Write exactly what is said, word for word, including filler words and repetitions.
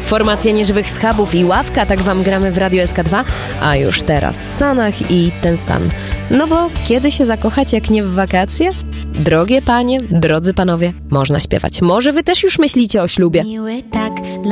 Formacja Nieżywych Schabów i Ławka, tak wam gramy w Radiu S K dwa, a już teraz Sanach i Ten Stan. No bo kiedy się zakochać, jak nie w wakacje? Drogie panie, drodzy panowie, można śpiewać. Może wy też już myślicie o ślubie. Miły tak dla